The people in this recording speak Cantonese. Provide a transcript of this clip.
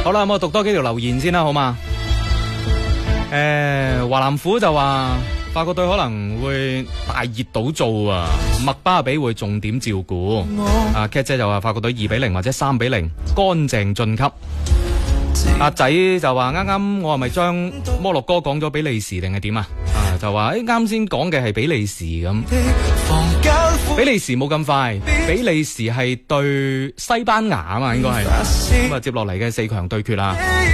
好啦，咁我讀多幾條留言先啦，好嘛？華南虎就話法國隊可能會大熱倒灶啊，麥巴比會重點照顧。啊 Cat 姐就話法國隊2-0或者3-0乾淨晉級。阿仔就話啱啱我係咪將摩洛哥講咗比利時定係點啊？就話啱先講嘅係比利時咁，比利時冇咁快，比利時係對西班牙啊嘛，應該係咁啊，接落嚟嘅4強對決啦。